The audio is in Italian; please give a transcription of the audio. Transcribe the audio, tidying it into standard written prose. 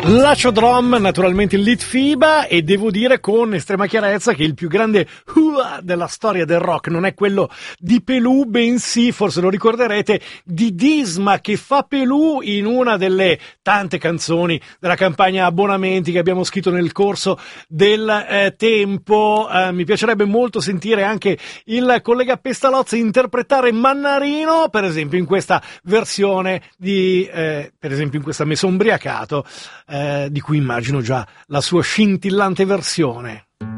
Lacio Drum, naturalmente il Litfiba, e devo dire con estrema chiarezza che il più grande hua della storia del rock non è quello di Pelù, bensì, forse lo ricorderete, di Disma, che fa Pelù in una delle tante canzoni della campagna abbonamenti che abbiamo scritto nel corso del tempo. Mi piacerebbe molto sentire anche il collega Pestalozzi interpretare Mannarino, per esempio in questa versione di, per esempio in questa Me son ubriacato, di cui immagino già la sua scintillante versione.